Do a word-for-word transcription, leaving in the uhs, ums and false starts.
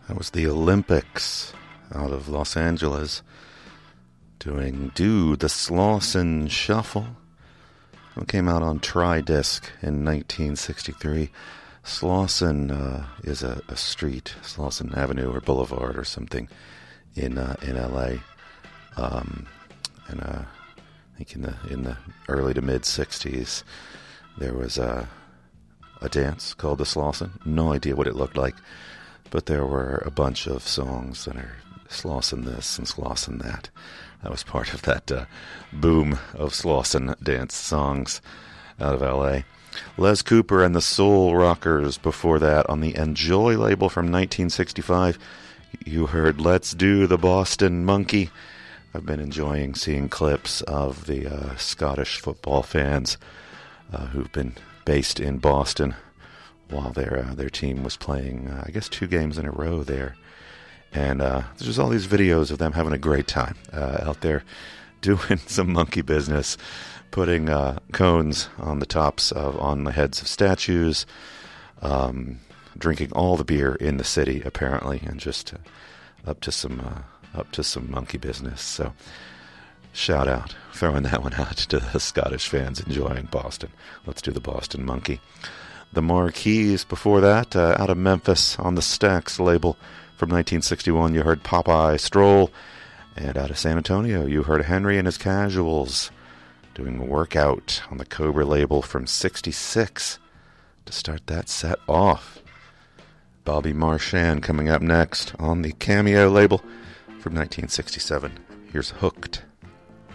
That was the Olympics out of Los Angeles doing Do the Slauson Shuffle. It came out on Tri-Disc in nineteen sixty-three. Slauson uh, is a, a street, Slauson Avenue or Boulevard or something in uh, in L A. Um, and uh, I think in the in the early to mid sixties, there was a a dance called the Slauson. No idea what it looked like, but there were a bunch of songs that are Slauson this and Slauson that. That was part of that uh, boom of Slauson dance songs out of L A. Les Cooper and the Soul Rockers before that on the Enjoy label from nineteen sixty-five. You heard Let's Do the Boston Monkey. I've been enjoying seeing clips of the uh, Scottish football fans uh, who've been based in Boston while their uh, their team was playing, uh, I guess, two games in a row there. And uh, there's just all these videos of them having a great time uh, out there doing some monkey business, putting uh, cones on the tops of, on the heads of statues, um, drinking all the beer in the city, apparently, and just uh, up to some uh, up to some monkey business. So, shout out, throwing that one out to the Scottish fans enjoying Boston. Let's do the Boston Monkey. The Marquees before that, uh, out of Memphis on the Stax label. From nineteen sixty-one, you heard Popeye Stroll. And out of San Antonio, you heard Henry and his Casuals doing Workout on the Cobra label from sixty-six to start that set off. Bobby Marchand coming up next on the Cameo label from nineteen sixty-seven. Here's Hooked.